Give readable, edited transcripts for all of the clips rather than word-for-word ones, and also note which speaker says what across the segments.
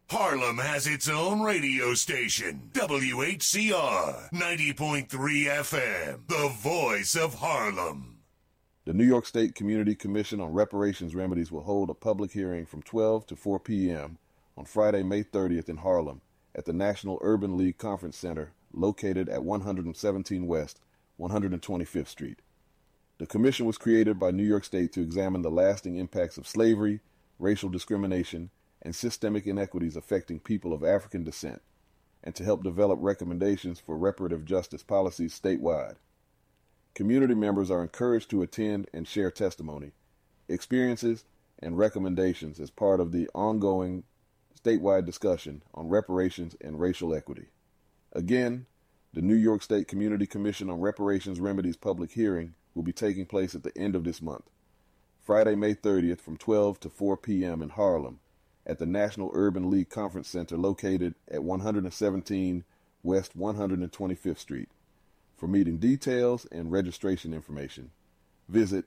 Speaker 1: Harlem has its own radio station, WHCR 90.3 FM, the voice of Harlem.
Speaker 2: The New York State Community Commission on Reparations Remedies will hold a public hearing from 12 to 4 p.m. on Friday, May 30th in Harlem at the National Urban League Conference Center located at 117 West, 125th Street. The commission was created by New York State to examine the lasting impacts of slavery, racial discrimination, and systemic inequities affecting people of African descent, and to help develop recommendations for reparative justice policies statewide. Community members are encouraged to attend and share testimony, experiences, and recommendations as part of the ongoing statewide discussion on reparations and racial equity. Again, the New York State Community Commission on Reparations Remedies public hearing will be taking place at the end of this month, Friday, May 30th from 12 to 4 p.m. in Harlem at the National Urban League Conference Center located at 117 West 125th Street. For meeting details and registration information, visit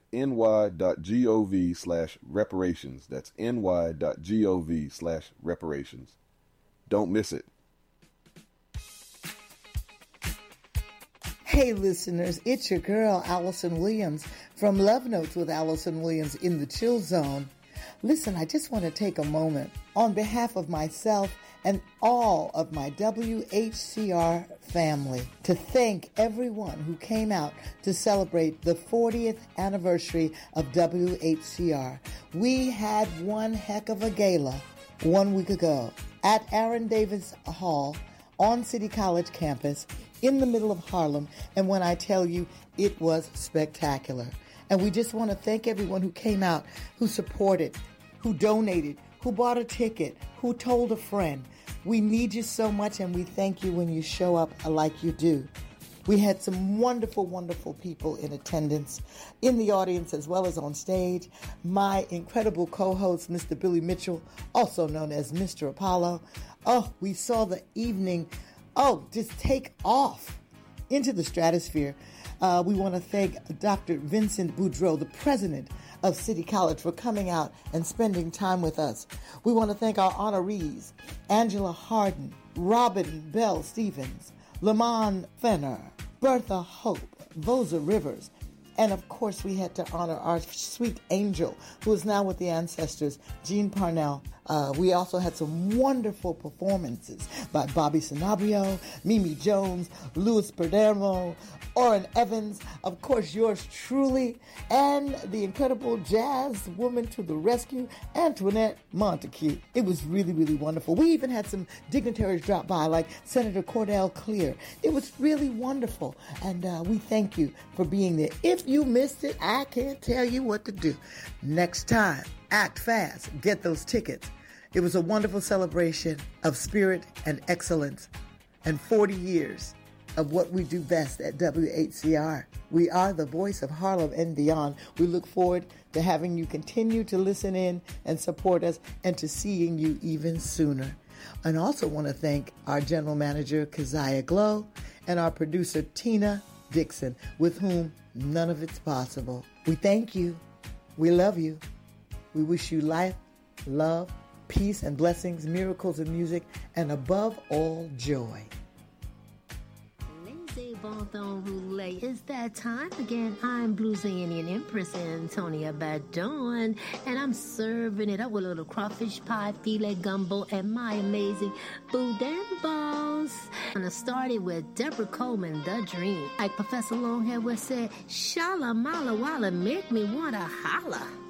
Speaker 2: ny.gov/reparations. That's ny.gov/reparations. Don't miss it.
Speaker 3: Hey listeners, it's your girl Allison Williams from Love Notes with Allison Williams in the Chill Zone. Listen, I just want to take a moment on behalf of myself and all of my WHCR family to thank everyone who came out to celebrate the 40th anniversary of WHCR. We had one heck of a gala 1 week ago at Aaron Davis Hall on City College campus in the middle of Harlem, and when I tell you, it was spectacular. And we just want to thank everyone who came out, who supported, who donated, who bought a ticket, who told a friend. We need you so much, and we thank you when you show up like you do. We had some wonderful, wonderful people in attendance, in the audience as well as on stage. My incredible co-host, Mr. Billy Mitchell, also known as Mr. Apollo. Oh, we saw the evening, just take off into the stratosphere. We want to thank Dr. Vincent Boudreau, the president of City College, for coming out and spending time with us. We want to thank our honorees, Angela Harden, Robin Bell Stevens, Lamont Fenner, Bertha Hope, Vosa Rivers, and of course we had to honor our sweet angel who is now with the ancestors, Jean Parnell. We also had some wonderful performances by Bobby Sanabria, Mimi Jones, Louis Perdermo, Orrin Evans, of course yours truly, and the incredible jazz woman to the rescue, Antoinette Montague. It was really, really wonderful. We even had some dignitaries drop by, like Senator Cordell Clear. It was really wonderful, and we thank you for being there. If you missed it, I can't tell you what to do. Next time, act fast, get those tickets. It was a wonderful celebration of spirit and excellence, and 40 years of what we do best at WHCR. We are the voice of Harlem and beyond. We look forward to having you continue to listen in and support us, and to seeing you even sooner. And also want to thank our general manager, Keziah Glow, and our producer, Tina Dixon, with whom none of it's possible. We thank you. We love you. We wish you life, love, peace, and blessings, miracles, and music, and above all, joy.
Speaker 4: It's that time again. I'm Bluesian Empress Antonia Badon, and I'm serving it up with a little crawfish pie, filet gumbo, and my amazing boudin balls. And I started with Deborah Coleman, The Dream. Like Professor Longhair would say, Shala Mala Walla, make me wanna holla.